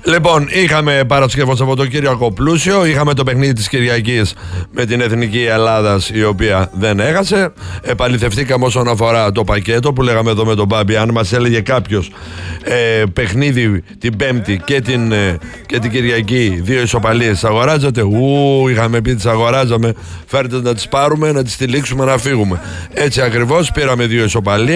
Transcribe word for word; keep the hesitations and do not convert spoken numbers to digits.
Λοιπόν, είχαμε Παρασκευό Σαββατοκύριακο πλούσιο. Είχαμε το παιχνίδι της Κυριακής με την Εθνική Ελλάδας, η οποία δεν έχασε. Επαληθευτήκαμε όσον αφορά το πακέτο που λέγαμε εδώ με τον Μπάμπη. Αν μας έλεγε κάποιος ε, παιχνίδι την Πέμπτη και την, ε, και την Κυριακή, δύο ισοπαλίες αγοράζατε. Ου, είχαμε πει τις αγοράζαμε. Φέρτε να τις πάρουμε, να τις τυλίξουμε, να φύγουμε. Έτσι ακριβώς πήραμε δύο ισοπαλίες.